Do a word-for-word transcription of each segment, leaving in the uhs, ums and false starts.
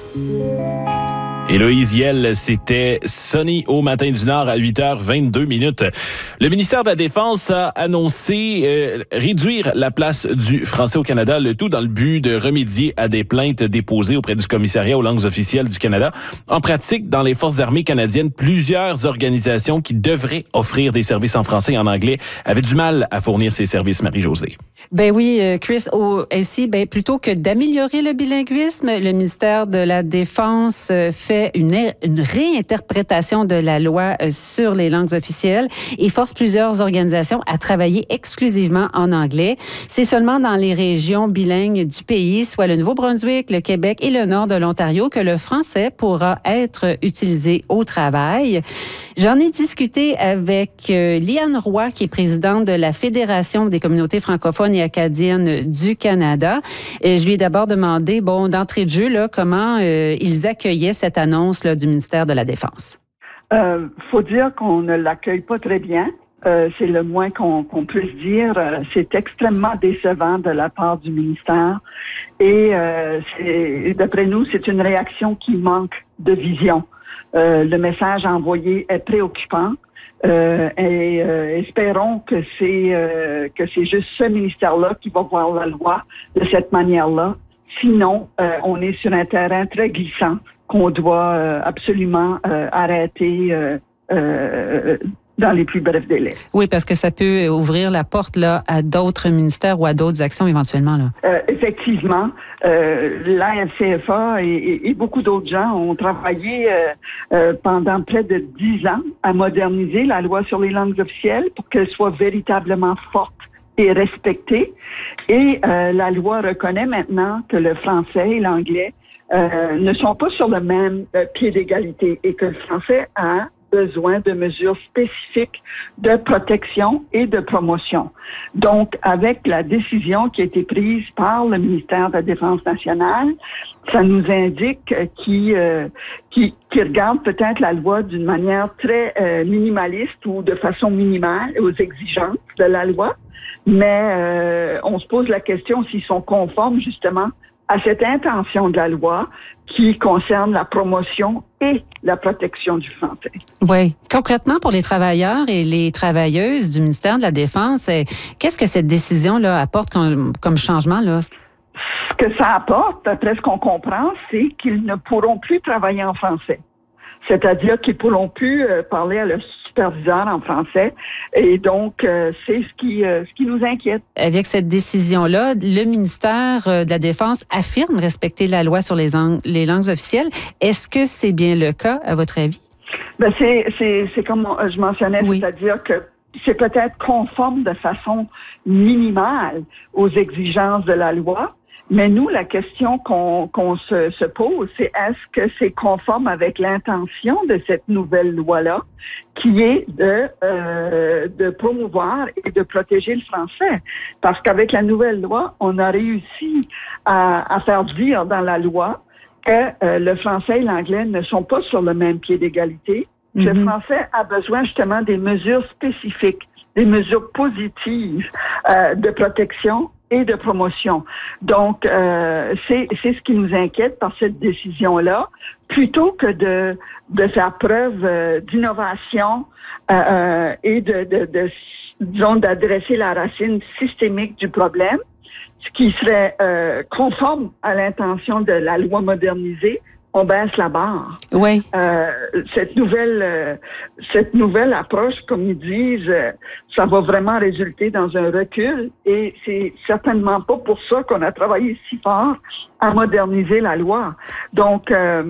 Héloïse Hiel, c'était Sonny au Matin du Nord à huit heures vingt-deux minutes. Le ministère de la Défense a annoncé euh, réduire la place du français au Canada, le tout dans le but de remédier à des plaintes déposées auprès du Commissariat aux langues officielles du Canada. En pratique, dans les forces armées canadiennes, plusieurs organisations qui devraient offrir des services en français et en anglais avaient du mal à fournir ces services, Marie-Josée. Ben oui, Chris, au, ainsi, ben, plutôt que d'améliorer le bilinguisme, le ministère de la Défense fait Une, une réinterprétation de la loi sur les langues officielles et force plusieurs organisations à travailler exclusivement en anglais. C'est seulement dans les régions bilingues du pays, soit le Nouveau-Brunswick, le Québec et le nord de l'Ontario, que le français pourra être utilisé au travail. J'en ai discuté avec Liane Roy, qui est présidente de la Fédération des communautés francophones et acadiennes du Canada. Et je lui ai d'abord demandé, bon, d'entrée de jeu, là, comment euh, ils accueillaient cette annonce annonce là, du ministère de la Défense? Il euh, faut dire qu'on ne l'accueille pas très bien. Euh, c'est le moins qu'on, qu'on puisse dire. Euh, c'est extrêmement décevant de la part du ministère. Et euh, c'est, d'après nous, c'est une réaction qui manque de vision. Euh, le message envoyé est préoccupant. Euh, et euh, espérons que c'est euh, que c'est juste ce ministère-là qui va voir la loi de cette manière-là. Sinon, euh, on est sur un terrain très glissant qu'on doit euh, absolument euh, arrêter euh, euh, dans les plus brefs délais. Oui, parce que ça peut ouvrir la porte là à d'autres ministères ou à d'autres actions éventuellement. Là. Euh, effectivement, euh, l'A F C F A et, et, et beaucoup d'autres gens ont travaillé euh, euh, pendant près de dix ans à moderniser la loi sur les langues officielles pour qu'elle soit véritablement forte et respectée. Et euh, la loi reconnaît maintenant que le français et l'anglais Euh, ne sont pas sur le même euh, pied d'égalité et que le français a besoin de mesures spécifiques de protection et de promotion. Donc, avec la décision qui a été prise par le ministère de la Défense nationale, ça nous indique qu'il euh, qui, qui regarde peut-être la loi d'une manière très euh, minimaliste ou de façon minimale aux exigences de la loi, mais euh, on se pose la question s'ils sont conformes justement à cette intention de la loi qui concerne la promotion et la protection du français. Oui. Concrètement, pour les travailleurs et les travailleuses du ministère de la Défense, qu'est-ce que cette décision-là apporte comme, comme changement, là? Ce que ça apporte, d'après ce qu'on comprend, c'est qu'ils ne pourront plus travailler en français. C'est-à-dire qu'ils ne pourront plus euh, parler à leur superviseur en français. Et donc, euh, c'est ce qui, euh, ce qui nous inquiète. Avec cette décision-là, le ministère de la Défense affirme respecter la loi sur les, ang- les langues officielles. Est-ce que c'est bien le cas, à votre avis? Ben c'est, c'est, c'est comme je mentionnais, oui. C'est-à-dire que c'est peut-être conforme de façon minimale aux exigences de la loi. Mais nous, la question qu'on, qu'on se, se pose, c'est est-ce que c'est conforme avec l'intention de cette nouvelle loi-là, qui est de, euh, de promouvoir et de protéger le français? Parce qu'avec la nouvelle loi, on a réussi à, à faire dire dans la loi que euh, le français et l'anglais ne sont pas sur le même pied d'égalité. Mm-hmm. Le français a besoin justement des mesures spécifiques, des mesures positives euh, de protection et de promotion. Donc, euh, c'est, c'est ce qui nous inquiète par cette décision-là, plutôt que de, de faire preuve euh, d'innovation euh, et de, de, de, disons, d'adresser la racine systémique du problème, ce qui serait euh, conforme à l'intention de la loi modernisée. On baisse la barre. Oui. Euh, cette nouvelle, euh, cette nouvelle approche, comme ils disent, euh, ça va vraiment résulter dans un recul et c'est certainement pas pour ça qu'on a travaillé si fort à moderniser la loi. Donc, euh,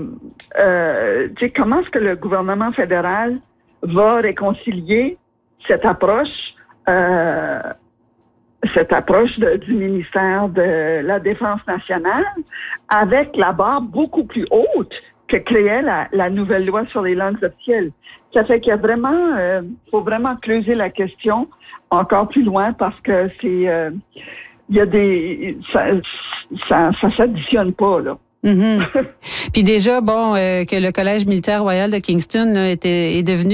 euh, tu sais, comment est-ce que le gouvernement fédéral va réconcilier cette approche euh, cette approche de, du ministère de la Défense nationale avec la barre beaucoup plus haute que créait la, la nouvelle loi sur les langues officielles. Ça fait qu'il y a vraiment, euh, faut vraiment creuser la question encore plus loin parce que c'est, euh, il y a des, ça, ça, ça s'additionne pas là. Mm-hmm. Puis déjà, bon, euh, que le Collège militaire royal de Kingston là, était, est devenu